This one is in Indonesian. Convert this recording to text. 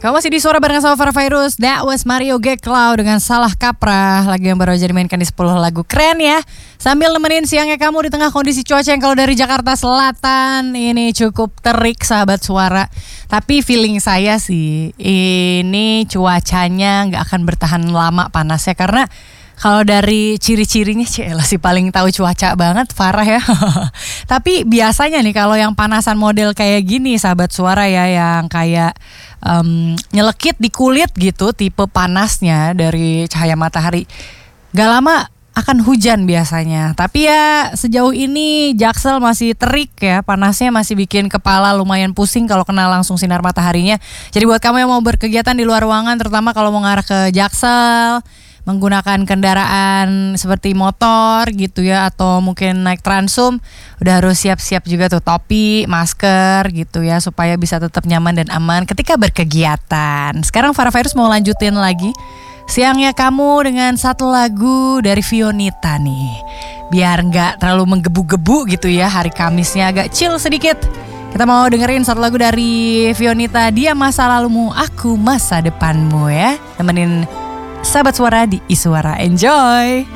Kamu masih di Suara barengan sama Farah Fairuz. That was Mario Geklau dengan Salah Kaprah, lagu yang baru aja dimainkan di 10 lagu. Keren ya. Sambil nemenin siangnya kamu di tengah kondisi cuaca yang kalau dari Jakarta Selatan ini cukup terik sahabat Suara. Tapi feeling saya sih ini cuacanya gak akan bertahan lama panasnya. Karena kalau dari ciri-cirinya Cielah sih paling tahu cuaca banget Farah ya. Tapi biasanya nih kalau yang panasan model kayak gini sahabat Suara ya, yang kayak nyelekit di kulit gitu, tipe panasnya dari cahaya matahari, gak lama akan hujan biasanya. Tapi ya sejauh ini Jaksel masih terik ya, panasnya masih bikin kepala lumayan pusing kalau kena langsung sinar mataharinya. Jadi buat kamu yang mau berkegiatan di luar ruangan, terutama kalau mau ngarah ke Jaksel, menggunakan kendaraan seperti motor gitu ya, atau mungkin naik Transum, udah harus siap-siap juga tuh topi, masker gitu ya, supaya bisa tetap nyaman dan aman ketika berkegiatan. Sekarang Farah Fairuz mau lanjutin lagi siangnya kamu dengan satu lagu dari Fionita nih, biar gak terlalu menggebu-gebu gitu ya, hari Kamisnya agak chill sedikit. Kita mau dengerin satu lagu dari Fionita, Dia Masa Lalumu, Aku Masa Depanmu ya, nemenin sahabat Suara di Iswara. Enjoy.